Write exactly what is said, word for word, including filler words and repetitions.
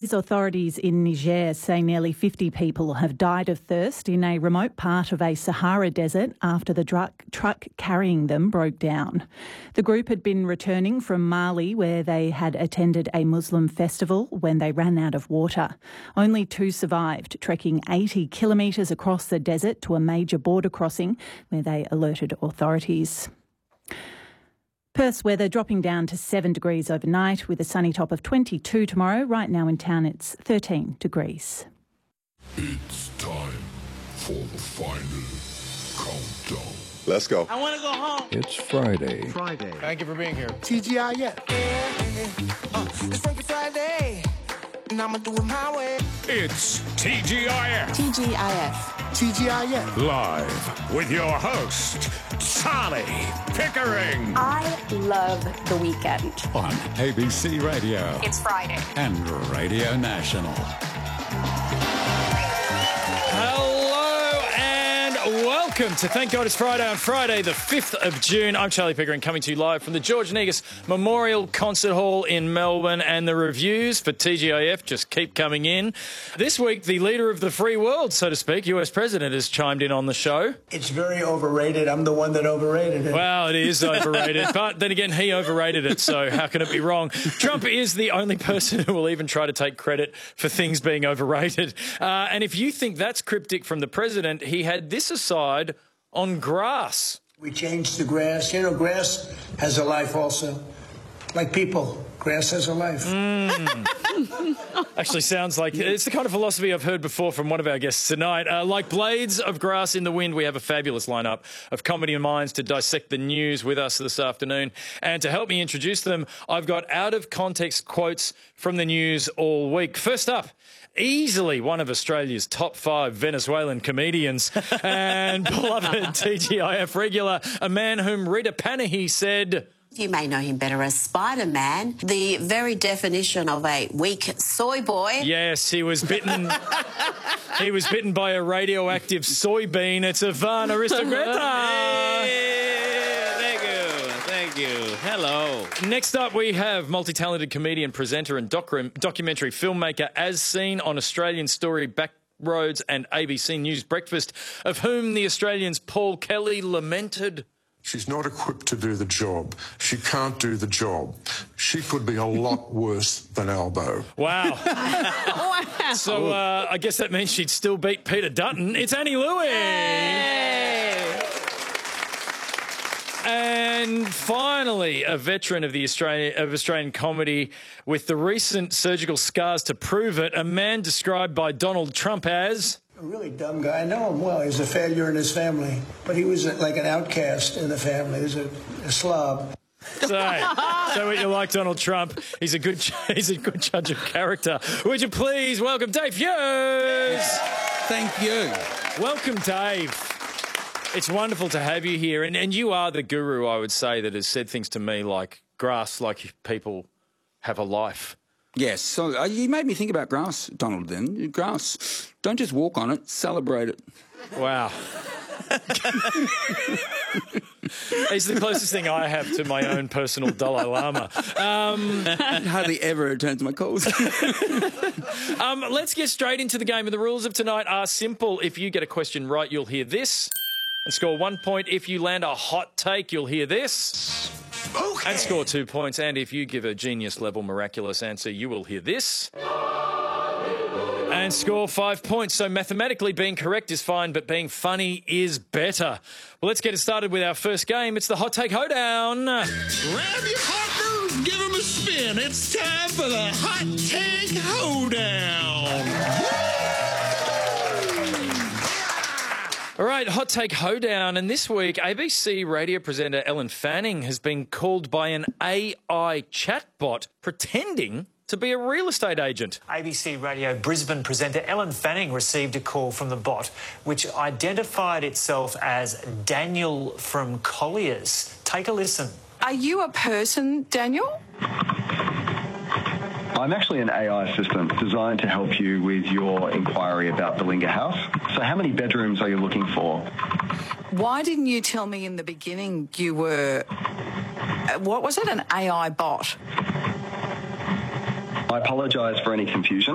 News authorities in Niger say nearly fifty people have died of thirst in a remote part of a Sahara desert after the truck, truck carrying them broke down. The group had been returning from Mali, where they had attended a Muslim festival, when they ran out of water. Only two survived, trekking eighty kilometres across the desert to a major border crossing where they alerted authorities. Perth's weather dropping down to seven degrees overnight with a sunny top of twenty-two tomorrow. Right now in town it's thirteen degrees. It's time for the final countdown. Let's go. I want to go home. It's Friday. Friday. Thank you for being here. T G I F. Uh, it's Frankie Friday, and I'ma do it my way. It's T G I F. T G I F. T G I F. Live with your host, Sally Pickering. I love the weekend. On A B C Radio. It's Friday. And Radio National. Hello and welcome to Thank God It's Friday on Friday, the fifth of June. I'm Charlie Pickering, coming to you live from the George Negus Memorial Concert Hall in Melbourne, and the reviews for T G I F just keep coming in. This week, the leader of the free world, so to speak, U S President, has chimed in on the show. It's very overrated. I'm the one that overrated it. Well, it is overrated, but then again, he overrated it, so how can it be wrong? Trump is the only person who will even try to take credit for things being overrated. Uh, and if you think that's cryptic from the president, he had this aside on grass. We changed the grass. You know, grass has a life also. Like people, grass has a life. Mm. Actually sounds like it's the kind of philosophy I've heard before from one of our guests tonight. Uh, like blades of grass in the wind, we have a fabulous lineup of comedy minds to dissect the news with us this afternoon. And to help me introduce them, I've got out-of-context quotes from the news all week. First up, easily one of Australia's top five Venezuelan comedians and beloved T G I F regular, a man whom Rita Panahi said... You may know him better as Spider-Man, the very definition of a weak soy boy. Yes, he was bitten. He was bitten by a radioactive soybean. It's Ivan Aristogreta. Hey, thank you, thank you. Hello. Next up, we have multi-talented comedian, presenter and docu- documentary filmmaker, as seen on Australian Story Backroads and A B C News Breakfast, of whom the Australians Paul Kelly lamented... She's not equipped to do the job. She can't do the job. She could be a lot worse than Albo. Wow. Wow. So uh, I guess that means she'd still beat Peter Dutton. It's Annie Louie. Hey. And finally, a veteran of the Australian of Australian comedy with the recent surgical scars to prove it, a man described by Donald Trump as... A really dumb guy. I know him well. He's a failure in his family. But he was like an outcast in the family. He was a, a slob. So, so what you like Donald Trump? He's a good he's a good judge of character. Would you please welcome Dave Hughes? Thank you. Welcome, Dave. It's wonderful to have you here. And, and you are the guru, I would say, that has said things to me like grass, like people have a life. Yes, so uh, you made me think about grass, Donald, then. Grass, don't just walk on it, celebrate it. Wow. It's the closest thing I have to my own personal Dalai Lama. Um, Hardly ever returns my calls. um, let's get straight into the game. And the rules of tonight are simple. If you get a question right, you'll hear this and score one point. If you land a hot take, you'll hear this. Okay. And score two points. And if you give a genius-level miraculous answer, you will hear this. And score five points. So mathematically being correct is fine, but being funny is better. Well, let's get it started with our first game. It's the Hot Take Hoedown. Grab your partners, give them a spin. It's time for the Hot Take Hoedown. All right, Hot Take Hoedown. And this week, A B C radio presenter Ellen Fanning has been called by an A I chatbot pretending to be a real estate agent. A B C Radio Brisbane presenter Ellen Fanning received a call from the bot, which identified itself as Daniel from Colliers. Take a listen. Are you a person, Daniel? I'm actually an A I assistant designed to help you with your inquiry about Belinga House. So how many bedrooms are you looking for? Why didn't you tell me in the beginning you were, what was it, an A I bot? I apologise for any confusion.